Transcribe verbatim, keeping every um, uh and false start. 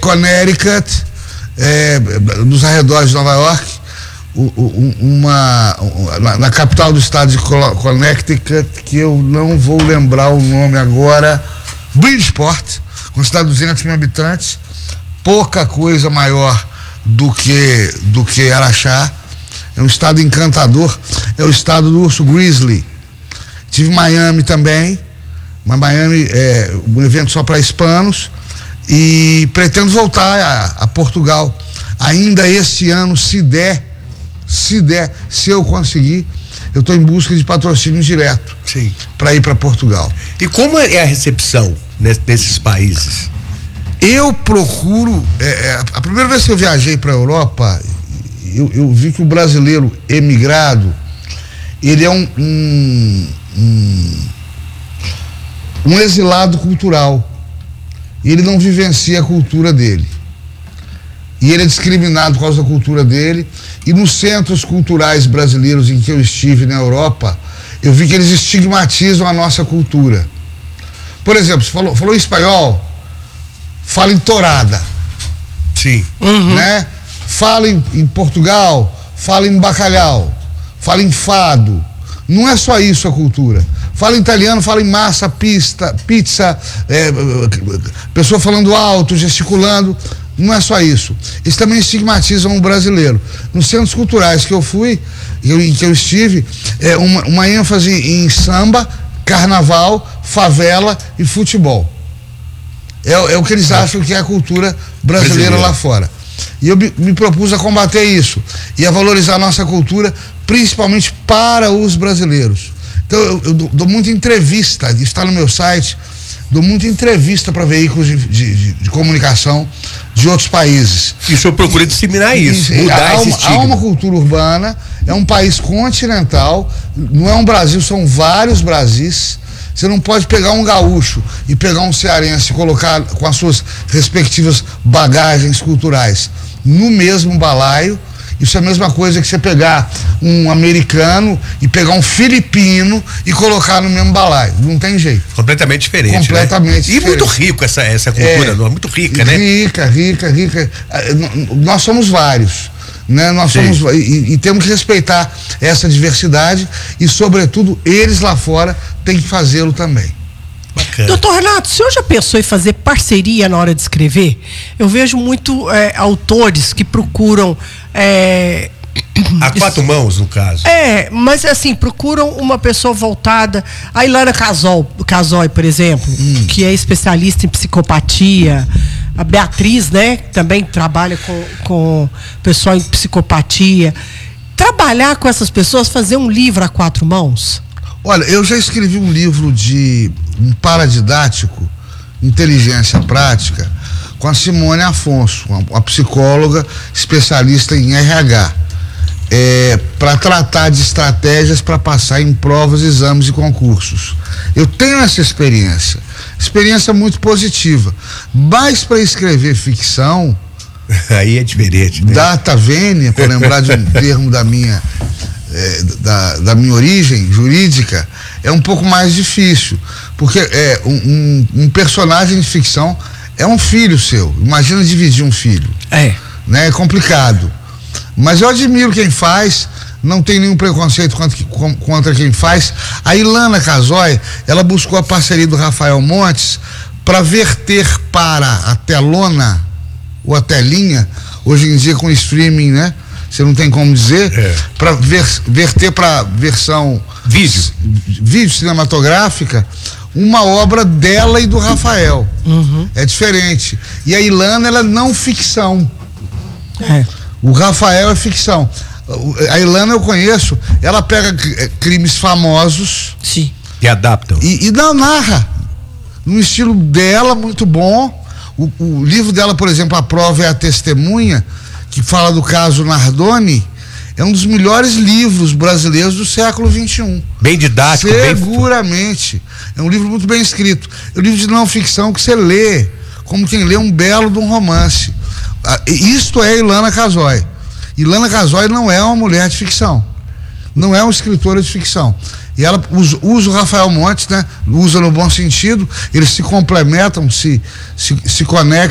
Connecticut, é, nos arredores de Nova York, uma, uma, na capital do estado de Connecticut, que eu não vou lembrar o nome agora, Bridgeport, uma cidade de duzentos mil habitantes, pouca coisa maior do que, do que Araxá. É um estado encantador, é o estado do urso grizzly. Tive Miami também, mas Miami é um evento só para hispanos, e pretendo voltar a, a Portugal ainda este ano, se der, se der, se eu conseguir. Eu estou em busca de patrocínio direto para ir para Portugal. E como é a recepção nesses países? Eu procuro, é, é, a primeira vez que eu viajei para a Europa, eu, eu vi que o brasileiro emigrado, ele é um, um, um, um exilado cultural. Ele não vivencia a cultura dele. E ele é discriminado por causa da cultura dele. E nos centros culturais brasileiros em que eu estive na Europa, eu vi que eles estigmatizam a nossa cultura. Por exemplo, você falou, falou em espanhol, fala em torada. Sim. Uhum. Né? Fala em, em Portugal, fala em bacalhau, fala em fado. Não é só isso a cultura. Fala em italiano, fala em massa, pista, pizza, é, pessoa falando alto, gesticulando. Não é só isso. Eles também estigmatizam o brasileiro. Nos centros culturais que eu fui, eu, em que eu estive, é uma, uma ênfase em samba, carnaval, favela e futebol. É, é o que eles acham que é a cultura brasileira, brasileira. lá fora. E eu me, me propus a combater isso e a valorizar a nossa cultura, principalmente para os brasileiros. Então eu, eu dou muita entrevista, está no meu site, dou muita entrevista para veículos de, de, de, de comunicação de outros países. E o senhor procura disseminar isso, e, mudar há esse uma, estigma. Há uma cultura urbana, é um país continental, não é um Brasil, são vários Brasis. Você não pode pegar um gaúcho e pegar um cearense e colocar com as suas respectivas bagagens culturais no mesmo balaio. Isso é a mesma coisa que você pegar um americano e pegar um filipino e colocar no mesmo balaio. Não tem jeito. Completamente diferente. Completamente né? diferente. E muito rico essa, essa cultura, é, muito rica, né? Rica, rica, rica. Nós somos vários. Né? Nós somos, e, e temos que respeitar essa diversidade e, sobretudo, eles lá fora têm que fazê-lo também. Bacana. Doutor Renato, o senhor já pensou em fazer parceria na hora de escrever? Eu vejo muito é, autores que procuram... É, a quatro mãos, no caso. É, mas assim, procuram uma pessoa voltada... A Ilana Casol, Casoy, por exemplo, hum. que é especialista em psicopatia. A Beatriz, né, também trabalha com, com pessoal em psicopatia. Trabalhar com essas pessoas, fazer um livro a quatro mãos? Olha, eu já escrevi um livro de um paradidático, inteligência prática, com a Simone Afonso, uma, uma psicóloga especialista em R H, é, para tratar de estratégias para passar em provas, exames e concursos. Eu tenho essa experiência, experiência muito positiva, mas para escrever ficção, aí é diferente, né? Data vênia, para lembrar de um termo da minha É, da, da minha origem jurídica, é um pouco mais difícil, porque é, um, um, um personagem de ficção é um filho seu. Imagina dividir um filho. É. Né? É complicado. Mas eu admiro quem faz, não tem nenhum preconceito contra, contra quem faz. A Ilana Casoy, ela buscou a parceria do Rafael Montes para verter para a telona, ou a telinha, hoje em dia com streaming, né? Você não tem como dizer, é. para ver, verter para versão vídeo. vídeo cinematográfica, uma obra dela e do Rafael. Uhum. É diferente. E a Ilana, ela é não ficção. É. O Rafael é ficção. A Ilana eu conheço, ela pega crimes famosos. Sim. E adaptam. E, e não narra. No estilo dela, muito bom. O, o livro dela, por exemplo, A Prova é a Testemunha, que fala do caso Nardoni, é um dos melhores livros brasileiros do século vinte e um. Bem didático. Seguramente. Bem... É um livro muito bem escrito. É um livro de não ficção que você lê, como quem lê um belo de um romance. Isto é Ilana Casoy. Ilana Casoy não é uma mulher de ficção. Não é uma escritora de ficção. E ela usa, usa o Rafael Montes, né? Usa no bom sentido, eles se complementam, se, se, se conectam.